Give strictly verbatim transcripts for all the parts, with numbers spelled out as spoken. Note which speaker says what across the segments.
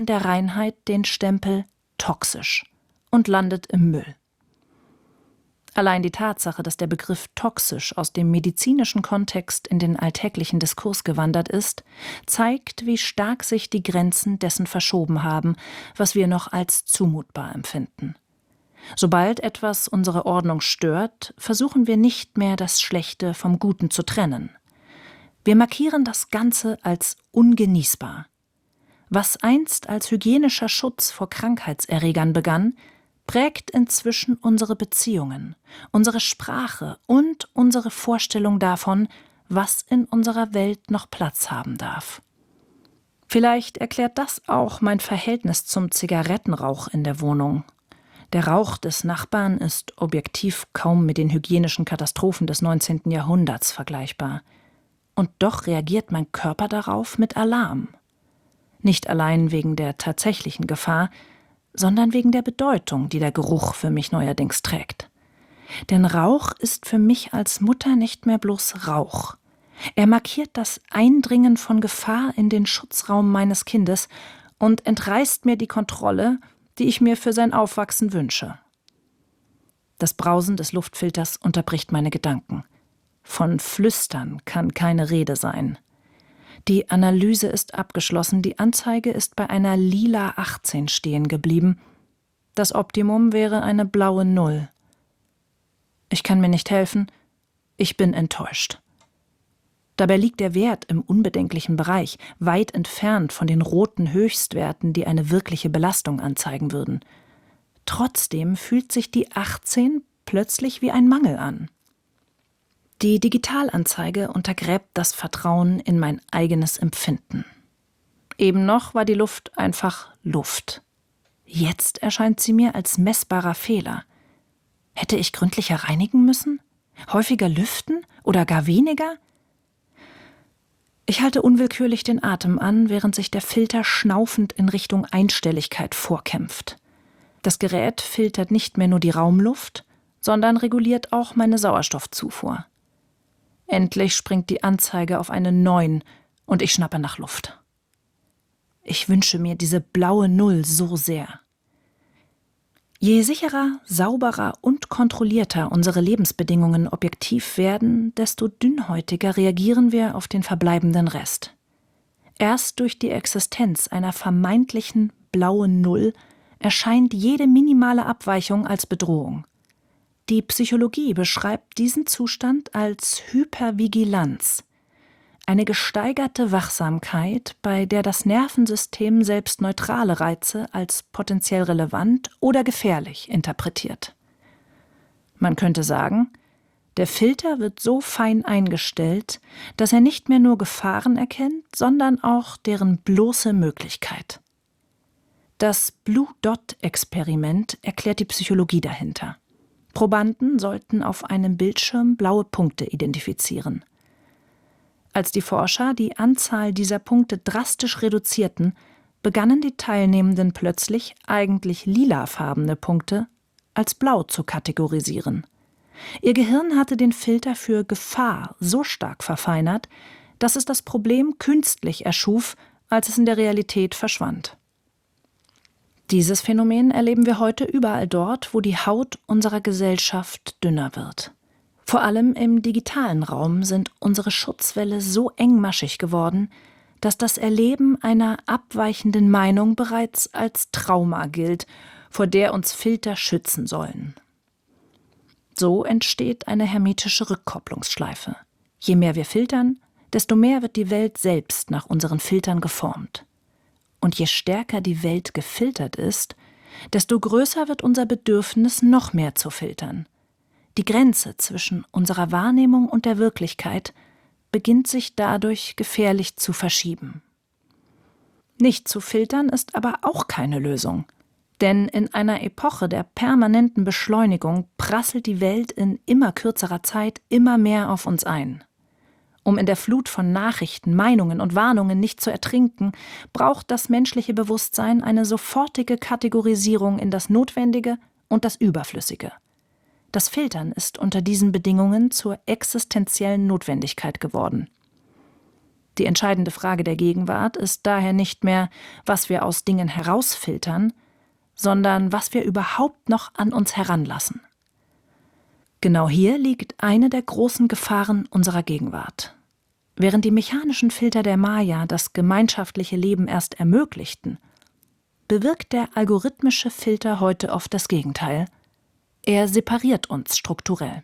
Speaker 1: der Reinheit den Stempel toxisch und landet im Müll. Allein die Tatsache, dass der Begriff toxisch aus dem medizinischen Kontext in den alltäglichen Diskurs gewandert ist, zeigt, wie stark sich die Grenzen dessen verschoben haben, was wir noch als zumutbar empfinden. Sobald etwas unsere Ordnung stört, versuchen wir nicht mehr, das Schlechte vom Guten zu trennen. Wir markieren das Ganze als ungenießbar. Was einst als hygienischer Schutz vor Krankheitserregern begann, prägt inzwischen unsere Beziehungen, unsere Sprache und unsere Vorstellung davon, was in unserer Welt noch Platz haben darf. Vielleicht erklärt das auch mein Verhältnis zum Zigarettenrauch in der Wohnung. Der Rauch des Nachbarn ist objektiv kaum mit den hygienischen Katastrophen des neunzehnten Jahrhunderts vergleichbar. Und doch reagiert mein Körper darauf mit Alarm. Nicht allein wegen der tatsächlichen Gefahr, sondern wegen der Bedeutung, die der Geruch für mich neuerdings trägt. Denn Rauch ist für mich als Mutter nicht mehr bloß Rauch. Er markiert das Eindringen von Gefahr in den Schutzraum meines Kindes und entreißt mir die Kontrolle, die ich mir für sein Aufwachsen wünsche. Das Brausen des Luftfilters unterbricht meine Gedanken. Von Flüstern kann keine Rede sein. Die Analyse ist abgeschlossen, die Anzeige ist bei einer lila achtzehn stehen geblieben. Das Optimum wäre eine blaue Null. Ich kann mir nicht helfen, ich bin enttäuscht. Dabei liegt der Wert im unbedenklichen Bereich, weit entfernt von den roten Höchstwerten, die eine wirkliche Belastung anzeigen würden. Trotzdem fühlt sich die achtzehn plötzlich wie ein Mangel an. Die Digitalanzeige untergräbt das Vertrauen in mein eigenes Empfinden. Eben noch war die Luft einfach Luft. Jetzt erscheint sie mir als messbarer Fehler. Hätte ich gründlicher reinigen müssen? Häufiger lüften oder gar weniger? Ich halte unwillkürlich den Atem an, während sich der Filter schnaufend in Richtung Einstelligkeit vorkämpft. Das Gerät filtert nicht mehr nur die Raumluft, sondern reguliert auch meine Sauerstoffzufuhr. Endlich springt die Anzeige auf eine neun und ich schnappe nach Luft. Ich wünsche mir diese blaue Null so sehr. Je sicherer, sauberer und kontrollierter unsere Lebensbedingungen objektiv werden, desto dünnhäutiger reagieren wir auf den verbleibenden Rest. Erst durch die Existenz einer vermeintlichen blauen Null erscheint jede minimale Abweichung als Bedrohung. Die Psychologie beschreibt diesen Zustand als Hypervigilanz, eine gesteigerte Wachsamkeit, bei der das Nervensystem selbst neutrale Reize als potenziell relevant oder gefährlich interpretiert. Man könnte sagen, der Filter wird so fein eingestellt, dass er nicht mehr nur Gefahren erkennt, sondern auch deren bloße Möglichkeit. Das Blue Dot-Experiment erklärt die Psychologie dahinter. Probanden sollten auf einem Bildschirm blaue Punkte identifizieren. Als die Forscher die Anzahl dieser Punkte drastisch reduzierten, begannen die Teilnehmenden plötzlich eigentlich lilafarbene Punkte als blau zu kategorisieren. Ihr Gehirn hatte den Filter für Gefahr so stark verfeinert, dass es das Problem künstlich erschuf, als es in der Realität verschwand. Dieses Phänomen erleben wir heute überall dort, wo die Haut unserer Gesellschaft dünner wird. Vor allem im digitalen Raum sind unsere Schutzwälle so engmaschig geworden, dass das Erleben einer abweichenden Meinung bereits als Trauma gilt, vor der uns Filter schützen sollen. So entsteht eine hermetische Rückkopplungsschleife. Je mehr wir filtern, desto mehr wird die Welt selbst nach unseren Filtern geformt. Und je stärker die Welt gefiltert ist, desto größer wird unser Bedürfnis, noch mehr zu filtern. Die Grenze zwischen unserer Wahrnehmung und der Wirklichkeit beginnt sich dadurch gefährlich zu verschieben. Nicht zu filtern ist aber auch keine Lösung. Denn in einer Epoche der permanenten Beschleunigung prasselt die Welt in immer kürzerer Zeit immer mehr auf uns ein. Um in der Flut von Nachrichten, Meinungen und Warnungen nicht zu ertrinken, braucht das menschliche Bewusstsein eine sofortige Kategorisierung in das Notwendige und das Überflüssige. Das Filtern ist unter diesen Bedingungen zur existenziellen Notwendigkeit geworden. Die entscheidende Frage der Gegenwart ist daher nicht mehr, was wir aus Dingen herausfiltern, sondern was wir überhaupt noch an uns heranlassen. Genau hier liegt eine der großen Gefahren unserer Gegenwart. Während die mechanischen Filter der Maya das gemeinschaftliche Leben erst ermöglichten, bewirkt der algorithmische Filter heute oft das Gegenteil. Er separiert uns strukturell.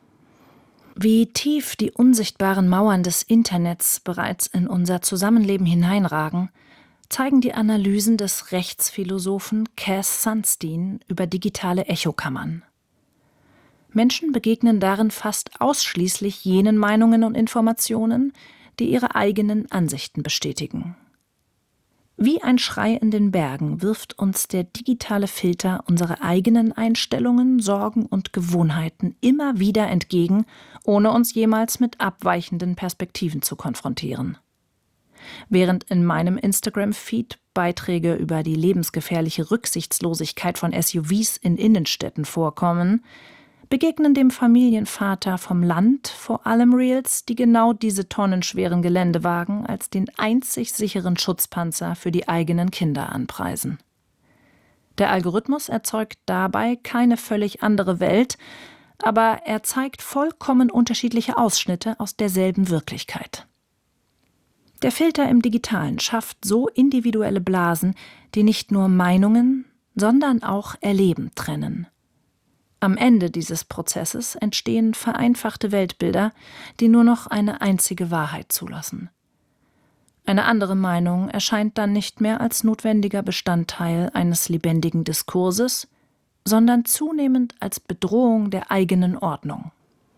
Speaker 1: Wie tief die unsichtbaren Mauern des Internets bereits in unser Zusammenleben hineinragen, zeigen die Analysen des Rechtsphilosophen Cass Sunstein über digitale Echokammern. Menschen begegnen darin fast ausschließlich jenen Meinungen und Informationen, die ihre eigenen Ansichten bestätigen. Wie ein Schrei in den Bergen wirft uns der digitale Filter unsere eigenen Einstellungen, Sorgen und Gewohnheiten immer wieder entgegen, ohne uns jemals mit abweichenden Perspektiven zu konfrontieren. Während in meinem Instagram-Feed Beiträge über die lebensgefährliche Rücksichtslosigkeit von S U Vs in Innenstädten vorkommen, begegnen dem Familienvater vom Land vor allem Reels, die genau diese tonnenschweren Geländewagen als den einzig sicheren Schutzpanzer für die eigenen Kinder anpreisen. Der Algorithmus erzeugt dabei keine völlig andere Welt, aber er zeigt vollkommen unterschiedliche Ausschnitte aus derselben Wirklichkeit. Der Filter im Digitalen schafft so individuelle Blasen, die nicht nur Meinungen, sondern auch Erleben trennen. Am Ende dieses Prozesses entstehen vereinfachte Weltbilder, die nur noch eine einzige Wahrheit zulassen. Eine andere Meinung erscheint dann nicht mehr als notwendiger Bestandteil eines lebendigen Diskurses, sondern zunehmend als Bedrohung der eigenen Ordnung.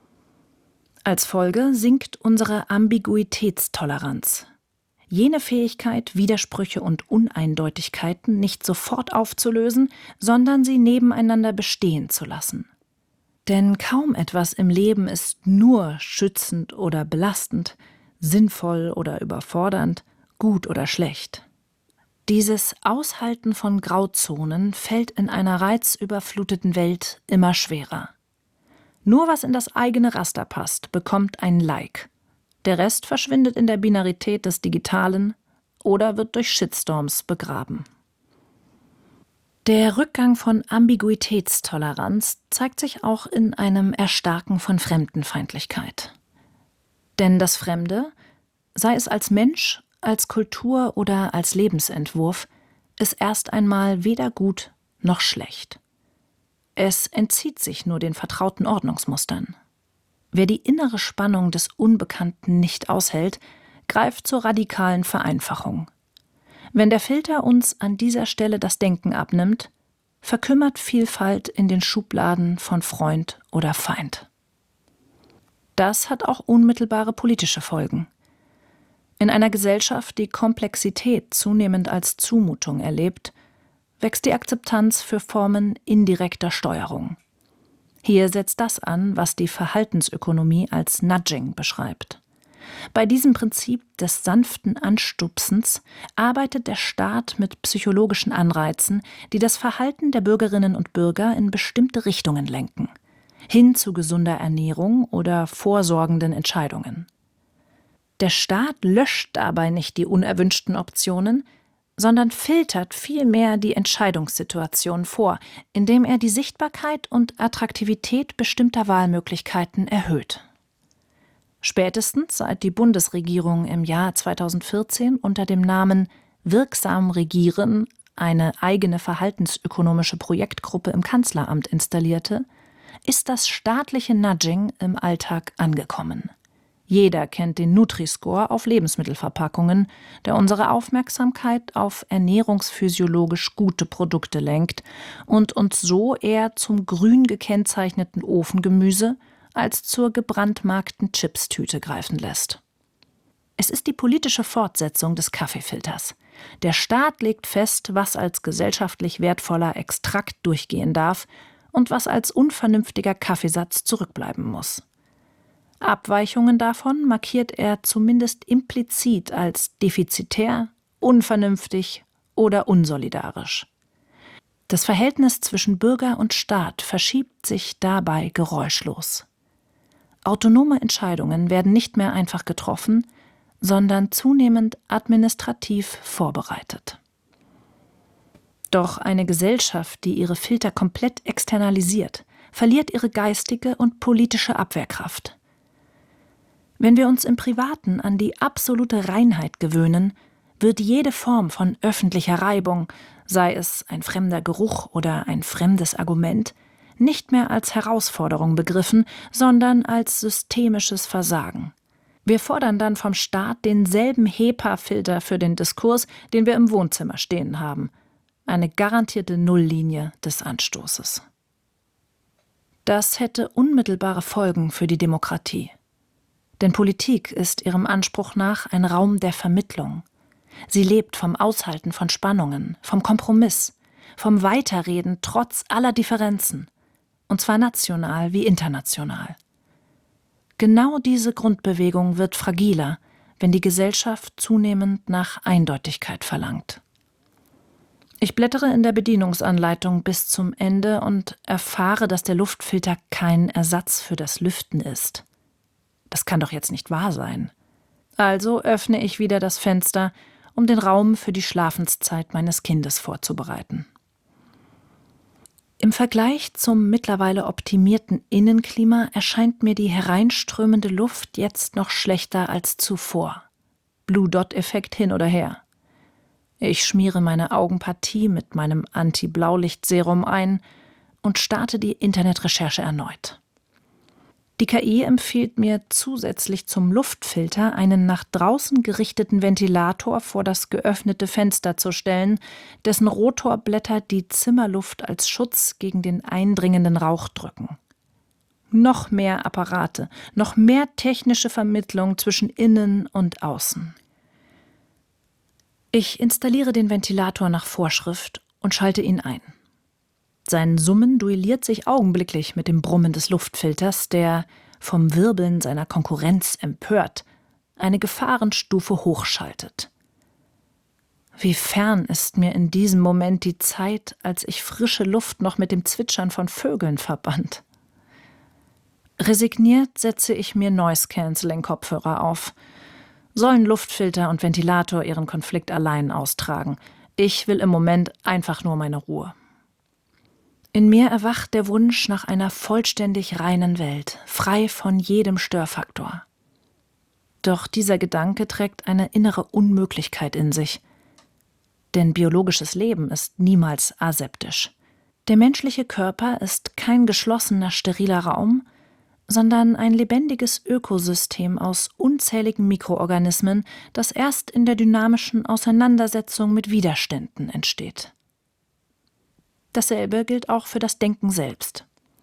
Speaker 1: Als Folge sinkt unsere Ambiguitätstoleranz. Jene Fähigkeit, Widersprüche und Uneindeutigkeiten nicht sofort aufzulösen, sondern sie nebeneinander bestehen zu lassen. Denn kaum etwas im Leben ist nur schützend oder belastend, sinnvoll oder überfordernd, gut oder schlecht. Dieses Aushalten von Grauzonen fällt in einer reizüberfluteten Welt immer schwerer. Nur was in das eigene Raster passt, bekommt ein Like. Der Rest verschwindet in der Binarität des Digitalen oder wird durch Shitstorms begraben. Der Rückgang von Ambiguitätstoleranz zeigt sich auch in einem Erstarken von Fremdenfeindlichkeit. Denn das Fremde, sei es als Mensch, als Kultur oder als Lebensentwurf, ist erst einmal weder gut noch schlecht. Es entzieht sich nur den vertrauten Ordnungsmustern. Wer die innere Spannung des Unbekannten nicht aushält, greift zur radikalen Vereinfachung. Wenn der Filter uns an dieser Stelle das Denken abnimmt, verkümmert Vielfalt in den Schubladen von Freund oder Feind. Das hat auch unmittelbare politische Folgen. In einer Gesellschaft, die Komplexität zunehmend als Zumutung erlebt, wächst die Akzeptanz für Formen indirekter Steuerung. Hier setzt das an, was die Verhaltensökonomie als Nudging beschreibt. Bei diesem Prinzip des sanften Anstupsens arbeitet der Staat mit psychologischen Anreizen, die das Verhalten der Bürgerinnen und Bürger in bestimmte Richtungen lenken, hin zu gesunder Ernährung oder vorsorgenden Entscheidungen. Der Staat löscht dabei nicht die unerwünschten Optionen, sondern filtert vielmehr die Entscheidungssituation vor, indem er die Sichtbarkeit und Attraktivität bestimmter Wahlmöglichkeiten erhöht. Spätestens seit die Bundesregierung im Jahr zweitausendvierzehn unter dem Namen Wirksam Regieren eine eigene verhaltensökonomische Projektgruppe im Kanzleramt installierte, ist das staatliche Nudging im Alltag angekommen. Jeder kennt den Nutri-Score auf Lebensmittelverpackungen, der unsere Aufmerksamkeit auf ernährungsphysiologisch gute Produkte lenkt und uns so eher zum grün gekennzeichneten Ofengemüse als zur gebrandmarkten Chipstüte greifen lässt. Es ist die politische Fortsetzung des Kaffeefilters. Der Staat legt fest, was als gesellschaftlich wertvoller Extrakt durchgehen darf und was als unvernünftiger Kaffeesatz zurückbleiben muss. Abweichungen davon markiert er zumindest implizit als defizitär, unvernünftig oder unsolidarisch. Das Verhältnis zwischen Bürger und Staat verschiebt sich dabei geräuschlos. Autonome Entscheidungen werden nicht mehr einfach getroffen, sondern zunehmend administrativ vorbereitet. Doch eine Gesellschaft, die ihre Filter komplett externalisiert, verliert ihre geistige und politische Abwehrkraft. Wenn wir uns im Privaten an die absolute Reinheit gewöhnen, wird jede Form von öffentlicher Reibung, sei es ein fremder Geruch oder ein fremdes Argument, nicht mehr als Herausforderung begriffen, sondern als systemisches Versagen. Wir fordern dann vom Staat denselben HEPA-Filter für den Diskurs, den wir im Wohnzimmer stehen haben. Eine garantierte Nulllinie des Anstoßes. Das hätte unmittelbare Folgen für die Demokratie. Denn Politik ist ihrem Anspruch nach ein Raum der Vermittlung. Sie lebt vom Aushalten von Spannungen, vom Kompromiss, vom Weiterreden trotz aller Differenzen. Und zwar national wie international. Genau diese Grundbewegung wird fragiler, wenn die Gesellschaft zunehmend nach Eindeutigkeit verlangt. Ich blättere in der Bedienungsanleitung bis zum Ende und erfahre, dass der Luftfilter kein Ersatz für das Lüften ist. Das kann doch jetzt nicht wahr sein. Also öffne ich wieder das Fenster, um den Raum für die Schlafenszeit meines Kindes vorzubereiten. Im Vergleich zum mittlerweile optimierten Innenklima erscheint mir die hereinströmende Luft jetzt noch schlechter als zuvor. Blue-Dot-Effekt hin oder her. Ich schmiere meine Augenpartie mit meinem Anti-Blaulicht-Serum ein und starte die Internetrecherche erneut. Die K I empfiehlt mir zusätzlich zum Luftfilter einen nach draußen gerichteten Ventilator vor das geöffnete Fenster zu stellen, dessen Rotorblätter die Zimmerluft als Schutz gegen den eindringenden Rauch drücken. Noch mehr Apparate, noch mehr technische Vermittlung zwischen Innen und Außen. Ich installiere den Ventilator nach Vorschrift und schalte ihn ein. Sein Summen duelliert sich augenblicklich mit dem Brummen des Luftfilters, der, vom Wirbeln seiner Konkurrenz empört, eine Gefahrenstufe hochschaltet. Wie fern ist mir in diesem Moment die Zeit, als ich frische Luft noch mit dem Zwitschern von Vögeln verband. Resigniert setze ich mir Noise-Canceling-Kopfhörer auf. Sollen Luftfilter und Ventilator ihren Konflikt allein austragen. Ich will im Moment einfach nur meine Ruhe. In mir erwacht der Wunsch nach einer vollständig reinen Welt, frei von jedem Störfaktor. Doch dieser Gedanke trägt eine innere Unmöglichkeit in sich. Denn biologisches Leben ist niemals aseptisch. Der menschliche Körper ist kein geschlossener, steriler Raum, sondern ein lebendiges Ökosystem aus unzähligen Mikroorganismen, das erst in der dynamischen Auseinandersetzung mit Widerständen entsteht. Dasselbe gilt auch für das Denken selbst.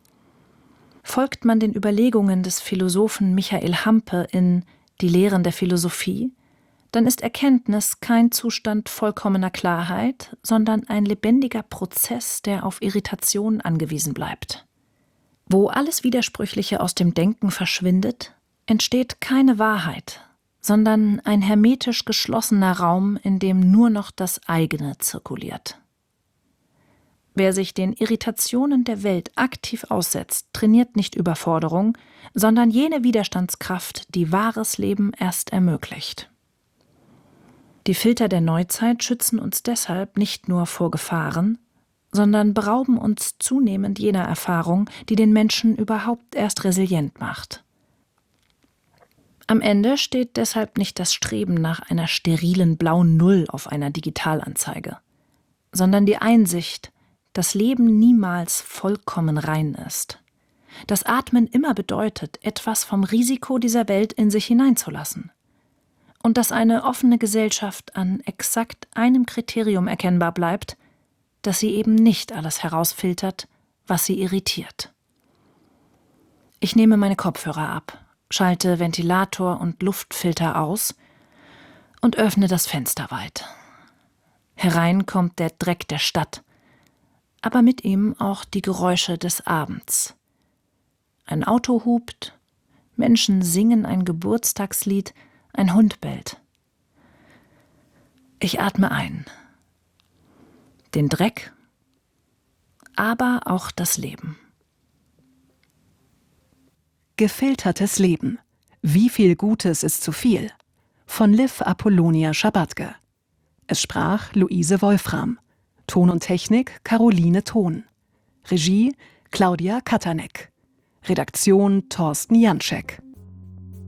Speaker 1: Folgt man den Überlegungen des Philosophen Michael Hampe in Die Lehren der Philosophie, dann ist Erkenntnis kein Zustand vollkommener Klarheit, sondern ein lebendiger Prozess, der auf Irritation angewiesen bleibt. Wo alles Widersprüchliche aus dem Denken verschwindet, entsteht keine Wahrheit, sondern ein hermetisch geschlossener Raum, in dem nur noch das eigene zirkuliert. Wer sich den Irritationen der Welt aktiv aussetzt, trainiert nicht Überforderung, sondern jene Widerstandskraft, die wahres Leben erst ermöglicht. Die Filter der Neuzeit schützen uns deshalb nicht nur vor Gefahren, sondern berauben uns zunehmend jener Erfahrung, die den Menschen überhaupt erst resilient macht. Am Ende steht deshalb nicht das Streben nach einer sterilen blauen Null auf einer Digitalanzeige, sondern die Einsicht, dass Leben niemals vollkommen rein ist. Dass Atmen immer bedeutet, etwas vom Risiko dieser Welt in sich hineinzulassen. Und dass eine offene Gesellschaft an exakt einem Kriterium erkennbar bleibt, dass sie eben nicht alles herausfiltert, was sie irritiert. Ich nehme meine Kopfhörer ab, schalte Ventilator und Luftfilter aus und öffne das Fenster weit. Herein kommt der Dreck der Stadt, aber mit ihm auch die Geräusche des Abends. Ein Auto hupt, Menschen singen ein Geburtstagslied, ein Hund bellt. Ich atme ein. Den Dreck, aber auch das Leben.
Speaker 2: Gefiltertes Leben. Wie viel Gutes ist zu viel? von Liv Apollonia Schabatke. Es sprach Luise Wolfram. Ton und Technik Caroline Thon. Regie Claudia Katanek. Redaktion Thorsten Janczek.